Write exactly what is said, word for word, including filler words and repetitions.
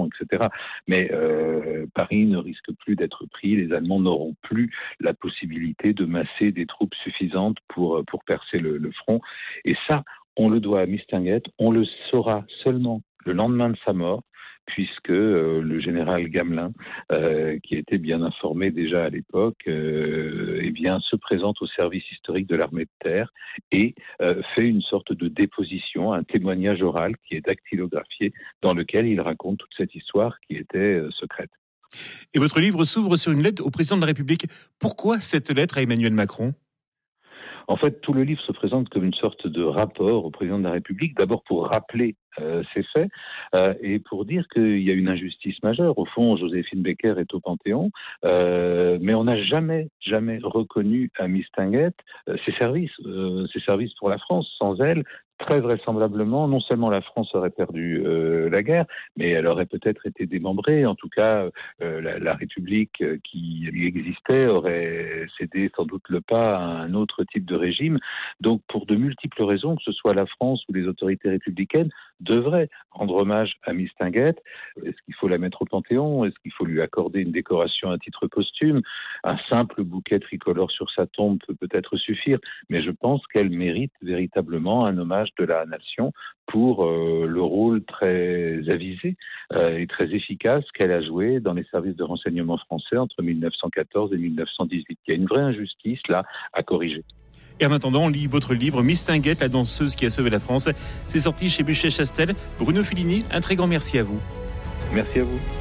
et cetera. Mais euh, Paris ne risque plus d'être pris. Les Allemands n'auront plus la possibilité de masser des troupes suffisantes pour, pour percer le, le front. Et ça, on le doit à Mistinguett. On le saura seulement le lendemain de sa mort, puisque euh, le général Gamelin, euh, qui était bien informé déjà à l'époque, euh, eh bien, se présente au service historique de l'armée de terre et euh, fait une sorte de déposition, un témoignage oral qui est dactylographié, dans lequel il raconte toute cette histoire qui était euh, secrète. Et votre livre s'ouvre sur une lettre au président de la République. Pourquoi cette lettre à Emmanuel Macron ? En fait, tout le livre se présente comme une sorte de rapport au président de la République, d'abord pour rappeler euh, ces faits euh, et pour dire qu'il y a une injustice majeure. Au fond, Joséphine Baker est au Panthéon, euh, mais on n'a jamais, jamais reconnu à Mistinguett euh, ses services, euh, ses services pour la France. Sans elle, très vraisemblablement, non seulement la France aurait perdu euh, la guerre, mais elle aurait peut-être été démembrée. En tout cas, euh, la, la République qui existait aurait cédé sans doute le pas à un autre type de régime. Donc, pour de multiples raisons, que ce soit la France ou les autorités républicaines, devraient rendre hommage à Mistinguett. Est-ce qu'il faut la mettre au Panthéon ? Est-ce qu'il faut lui accorder une décoration à titre posthume ? Un simple bouquet tricolore sur sa tombe peut peut-être suffire, mais je pense qu'elle mérite véritablement un hommage de la nation pour euh, le rôle très avisé euh, et très efficace qu'elle a joué dans les services de renseignement français entre mille neuf cent quatorze et mille neuf cent dix-huit. Il y a une vraie injustice là à corriger. Et en attendant, on lit votre livre Mistinguett, la danseuse qui a sauvé la France. C'est sorti chez Buchet-Chastel. Bruno Fellini, un très grand merci à vous. Merci à vous.